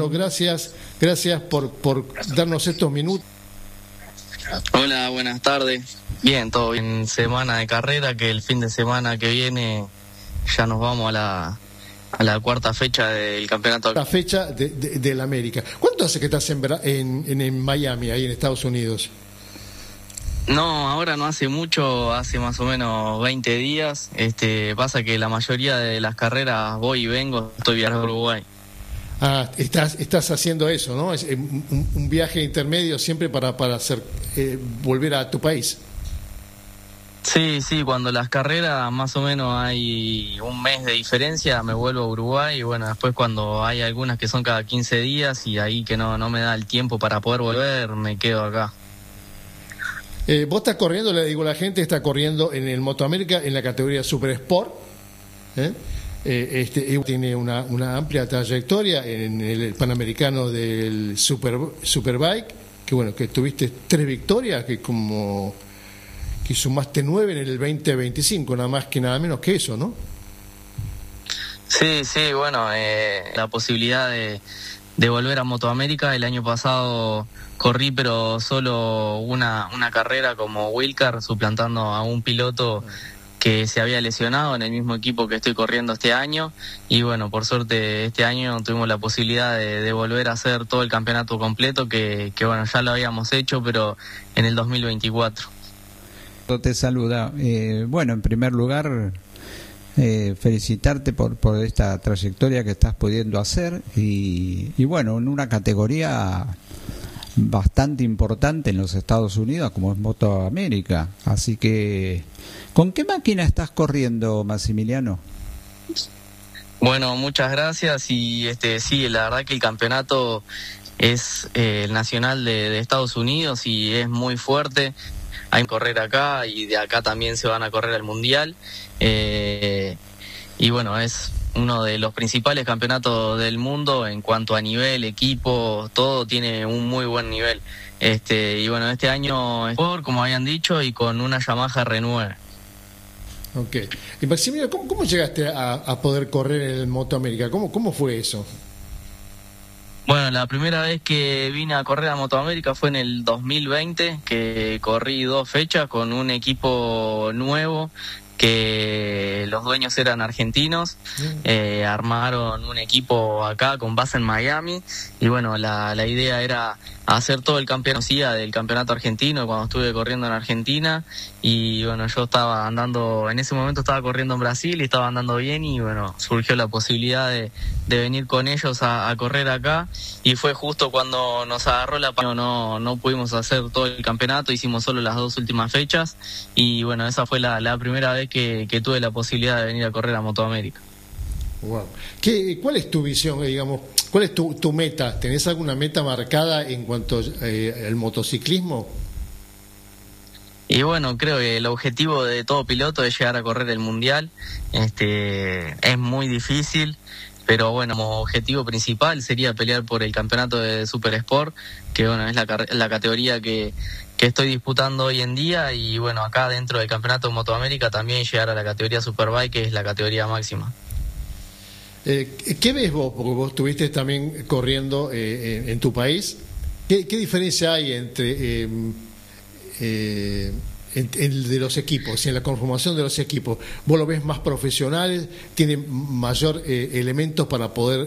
Gracias por darnos estos minutos. Hola, buenas tardes. Bien, todo bien. Semana de carrera, que el fin de semana que viene ya nos vamos a la cuarta fecha del campeonato. La fecha de la América. ¿Cuánto hace que estás en Miami, ahí en Estados Unidos? No, ahora no hace mucho, hace más o menos 20 días. Pasa que la mayoría de las carreras voy y vengo, estoy viajando a Uruguay. Ah, estás haciendo eso, ¿no? Es un viaje intermedio siempre para hacer volver a tu país. Sí, cuando las carreras más o menos hay un mes de diferencia, me vuelvo a Uruguay y bueno, después cuando hay algunas que son cada 15 días y ahí que no me da el tiempo para poder volver, me quedo acá. Vos estás corriendo, le digo a la gente, está corriendo en el Moto América en la categoría Super Sport. Tiene una amplia trayectoria en el Panamericano del Superbike, que bueno, que tuviste 3 victorias, que sumaste 9 en el 2025, nada más que nada menos que eso, ¿no? Sí, bueno, la posibilidad de volver a Moto América. El año pasado corrí, pero solo una carrera como wildcard, suplantando a un piloto que se había lesionado en el mismo equipo que estoy corriendo este año. Y bueno, por suerte este año tuvimos la posibilidad de volver a hacer todo el campeonato completo, que bueno, ya lo habíamos hecho, pero en el 2024. Te saluda. Bueno, en primer lugar, felicitarte por esta trayectoria que estás pudiendo hacer y bueno, en una categoría bastante importante en los Estados Unidos como es Moto América. Así que, ¿con qué máquina estás corriendo, Maximiliano? Bueno, muchas gracias y sí, la verdad que el campeonato es el nacional de Estados Unidos y es muy fuerte. Hay que correr acá y de acá también se van a correr al Mundial. Y bueno, es uno de los principales campeonatos del mundo en cuanto a nivel, equipo, todo tiene un muy buen nivel. Y bueno, este año es como habían dicho, y con una Yamaha R9. Ok. Y Maximiliano, ¿cómo llegaste a poder correr en el Moto América? ¿Cómo fue eso? Bueno, la primera vez que vine a correr a Moto América fue en el 2020, que corrí 2 fechas con un equipo nuevo, que los dueños eran argentinos. Armaron un equipo acá con base en Miami y bueno, la idea era hacer todo el campeonato del campeonato argentino cuando estuve corriendo en Argentina. Y bueno, yo estaba andando, en ese momento estaba corriendo en Brasil y estaba andando bien y bueno, surgió la posibilidad de venir con ellos a correr acá y fue justo cuando nos agarró la pandemia. No pudimos hacer todo el campeonato, hicimos solo las 2 últimas fechas y bueno, esa fue la primera vez que tuve la posibilidad de venir a correr a Moto América. Wow. ¿Cuál es tu visión, digamos? ¿Cuál es tu meta? ¿Tenés alguna meta marcada en cuanto al motociclismo? Y bueno, creo que el objetivo de todo piloto es llegar a correr el Mundial. Es muy difícil, pero bueno, como objetivo principal sería pelear por el campeonato de Super Sport, que bueno, es la categoría que estoy disputando hoy en día. Y bueno, acá dentro del campeonato de Moto América también llegar a la categoría Superbike, que es la categoría máxima. ¿Qué ves vos? Porque vos estuviste también corriendo en tu país. ¿Qué diferencia hay entre de los equipos, en la conformación de los equipos? ¿Vos lo ves más profesional? ¿Tiene mayor elementos para poder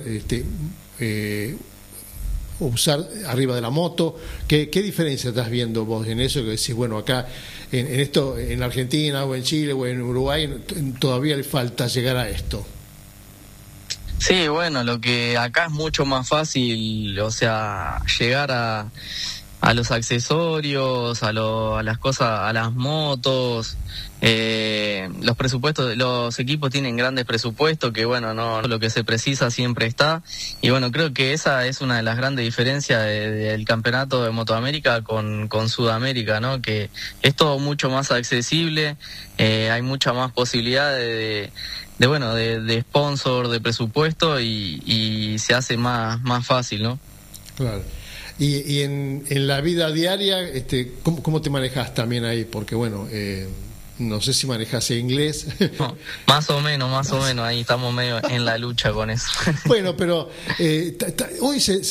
usar arriba de la moto? ¿Qué diferencia estás viendo vos en eso? Que decís, bueno, acá en esto, en Argentina o en Chile o en Uruguay todavía le falta llegar a esto. Sí, bueno, lo que acá es mucho más fácil, o sea, llegar a los accesorios, a las cosas, a las motos. Los presupuestos, los equipos tienen grandes presupuestos, que bueno, no lo que se precisa siempre está. Y bueno, creo que esa es una de las grandes diferencias del campeonato de Moto América con Sudamérica, ¿no? Que es todo mucho más accesible, hay mucha más posibilidad de sponsor, de presupuesto y se hace más fácil, ¿no? Claro. Y en la vida diaria, ¿cómo te manejas también ahí? Porque bueno, no sé si manejas inglés. No, más o menos, ahí estamos medio en la lucha con eso. Bueno, pero hoy